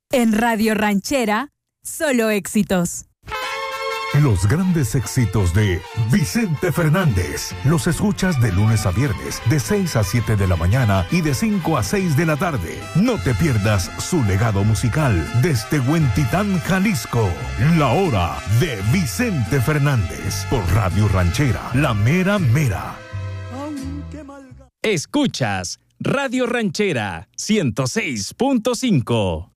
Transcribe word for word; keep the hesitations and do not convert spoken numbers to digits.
En Radio Ranchera, solo éxitos. Los grandes éxitos de Vicente Fernández los escuchas de lunes a viernes de seis a siete de la mañana y de cinco a seis de la tarde. No te pierdas su legado musical desde Huentitán, Jalisco. La hora de Vicente Fernández por Radio Ranchera, la mera mera. Escuchas Radio Ranchera ciento seis punto cinco.